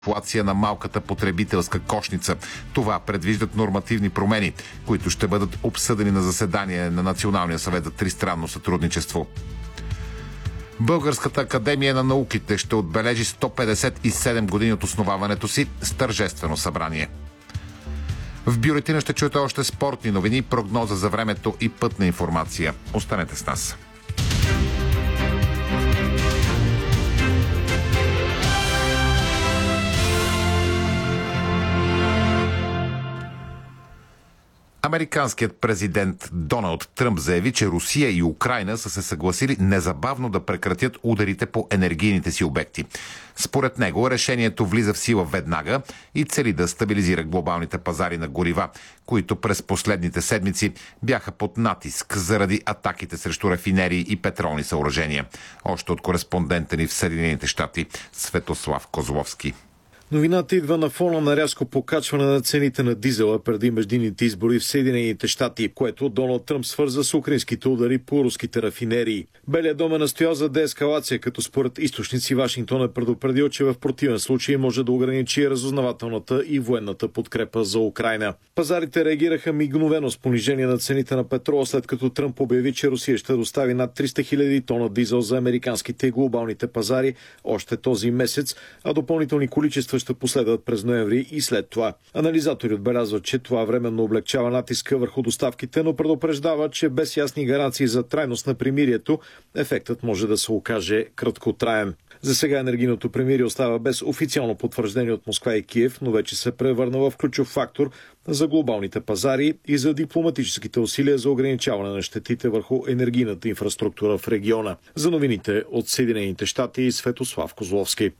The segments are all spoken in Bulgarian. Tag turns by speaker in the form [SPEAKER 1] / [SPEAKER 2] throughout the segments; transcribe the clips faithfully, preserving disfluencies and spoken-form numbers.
[SPEAKER 1] инфлация на малката потребителска кошница. Това предвиждат нормативни промени, които ще бъдат обсъдени на заседание на Националния съвет за тристранно сътрудничество. Българската академия на науките ще отбележи сто петдесет и седем години от основаването си с тържествено събрание. В бюлетина ще чуете още спортни новини, прогноза за времето и пътна информация. Останете с нас. Американският президент Доналд Тръмп заяви, че Русия и Украйна са се съгласили незабавно да прекратят ударите по енергийните си обекти. Според него решението влиза в сила веднага и цели да стабилизира глобалните пазари на горива, които през последните седмици бяха под натиск заради атаките срещу рафинерии и петролни съоръжения. Още от кореспондента ни в Съединените щати Светослав Козловски.
[SPEAKER 2] Новината идва на фона на рязко покачване на цените на дизела преди междинните избори в Съединените щати, което Доналд Тръмп свърза с украинските удари по руските рафинерии. Белият дом е настоял за деескалация, като според източници Вашингтон е предупредил, че в противен случай може да ограничи разузнавателната и военната подкрепа за Украйна. Пазарите реагираха мигновено с понижение на цените на петрола, след като Тръмп обяви, че Русия ще достави над триста хиляди тона дизел за американските и глобалните пазари още този месец, а допълнителни количества ще последват през ноември и след това. Анализатори отбелязват, че това временно облегчава натиска върху доставките, но предупреждава, че без ясни гаранции за трайност на примирието, ефектът може да се окаже краткотраен. За сега енергийното примирие остава без официално потвърждение от Москва и Киев, но вече се превърна в ключов фактор за глобалните пазари и за дипломатическите усилия за ограничаване на щетите върху енергийната инфраструктура в региона. За новините от Съединените щати Светослав Козловски.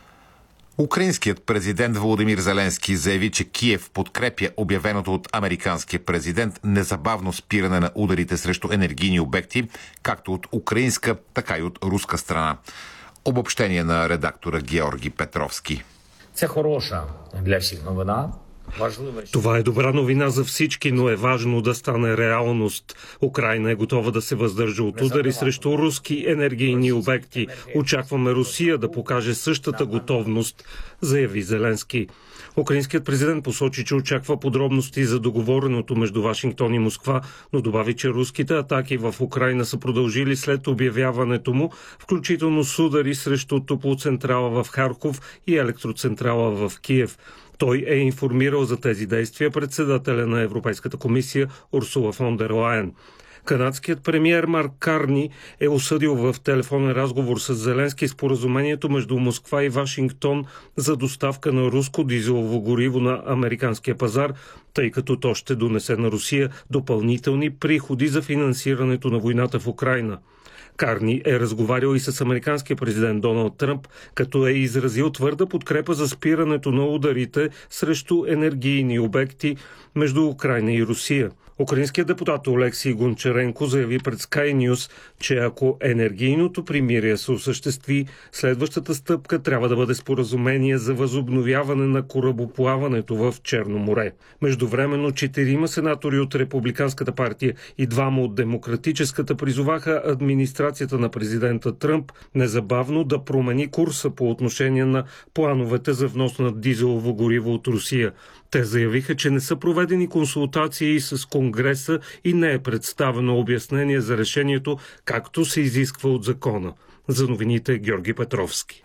[SPEAKER 1] Украинският президент Володимир Зеленски заяви, че Киев подкрепя обявеното от американския президент незабавно спиране на ударите срещу енергийни обекти, както от украинска, така и от руска страна. Обобщение на редактора Георги Петровски.
[SPEAKER 3] Це хороша для всіх новина.
[SPEAKER 4] Това е добра новина за всички, но е важно да стане реалност. Украйна е готова да се въздържа от удари срещу руски енергийни обекти. Очакваме Русия да покаже същата готовност, заяви Зеленски. Украинският президент посочи, че очаква подробности за договореното между Вашингтон и Москва, но добави, че руските атаки в Украйна са продължили след обявяването му, включително с удари срещу топлоцентрала в Харков и електроцентрала в Киев. Той е информирал за тези действия председателя на Европейската комисия Урсула фон дер Лайен. Канадският премиер Марк Карни е осъдил в телефонен разговор с Зеленски споразумението между Москва и Вашингтон за доставка на руско дизелово гориво на американския пазар, тъй като то ще донесе на Русия допълнителни приходи за финансирането на войната в Украйна. Карни е разговарял и с американския президент Доналд Тръмп, като е изразил твърда подкрепа за спирането на ударите срещу енергийни обекти между Украйна и Русия. Украинският депутат Олексий Гончаренко заяви пред Sky News, че ако енергийното примирие се осъществи, следващата стъпка трябва да бъде споразумение за възобновяване на корабоплаването в Черно море. Междувременно четирима сенатори от Републиканската партия и двама от Демократическата призоваха администрацията на президента Тръмп незабавно да промени курса по отношение на плановете за внос на дизелово гориво от Русия. Те заявиха, че не са проведени консултации с Конгреса и не е представено обяснение за решението, както се изисква от закона. За новините Георги Петровски.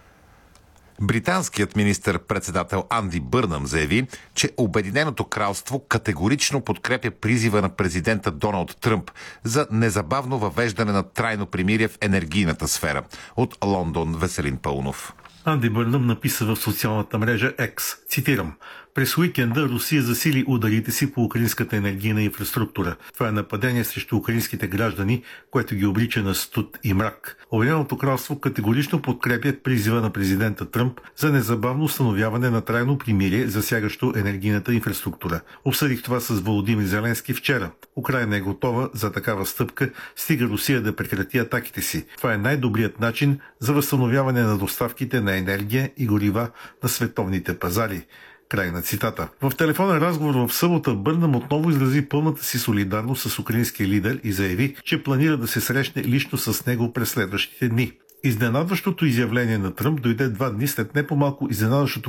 [SPEAKER 1] Британският министър-председател Анди Бърнъм заяви, че Обединеното кралство категорично подкрепя призива на президента Доналд Тръмп за незабавно въвеждане на трайно примирие в енергийната сфера. От Лондон Веселин Пълнов.
[SPEAKER 5] Анди Бърнъм написа в социалната мрежа X, цитирам: "През уикенда Русия засили ударите си по украинската енергийна инфраструктура. Това е нападение срещу украинските граждани, което ги облича на студ и мрак. Обединеното кралство категорично подкрепя призива на президента Тръмп за незабавно установяване на трайно примирие, засягащо енергийната инфраструктура. Обсъдих това с Володимир Зеленски вчера. Украйна е готова за такава стъпка, стига Русия да прекрати атаките си. Това е най-добрият начин за възстановяване на доставките на енергия и горива на световните пазари." Край на цитата. В телефонен разговор в събота Бърнъм отново изрази пълната си солидарност с украинския лидер и заяви, че планира да се срещне лично с него през следващите дни. Изненадващото изявление на Тръмп дойде два дни след не по-малко изненадващото